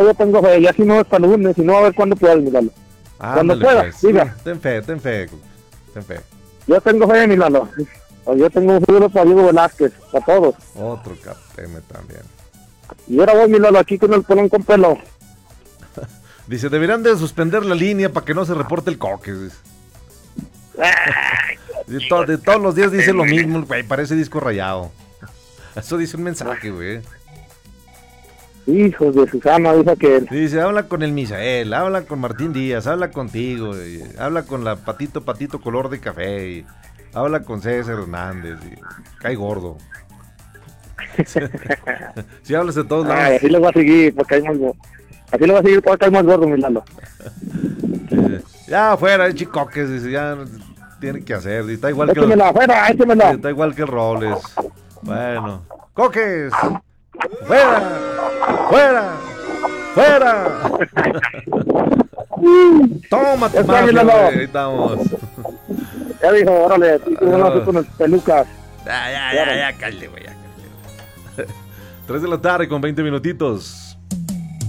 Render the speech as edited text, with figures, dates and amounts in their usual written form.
yo tengo fe, ya si no hasta el lunes, si no a ver cuándo puedas, mi Lalo. Cuando pueda, Pues. diga. Ten fe, ten fe. Yo tengo fe, mi Lalo. Yo tengo un futuro para Diego Velázquez, para todos. Otro capteme también. Y ahora voy, mi Lalo, aquí con el pelón con pelo. Dice, deberían de suspender la línea para que no se reporte el coque. De todos los días dice lo mismo, güey, parece disco rayado. Eso dice un mensaje, güey. Hijos de Susana, dice que él. Dice, habla con el Misael, habla con Martín Díaz, habla contigo, habla con la Patito color de café, habla con César Hernández, cae gordo. Si hablas de todos lados. Así lo va a seguir, porque hay más gordo. Así lo va a seguir porque hay más gordo, mi Lalo. Ya afuera, chicoques, dice, ya tiene que hacer, dice, está igual Échemela, afuera, échemela. Está igual que el Robles. Bueno, coques, fuera, fuera, fuera. Toma tu mafia, güey, ahí estamos. Ya dijo, órale, tú con el pelucas. Ya, cállate, güey, ya. 3 de la tarde con 20 minutitos.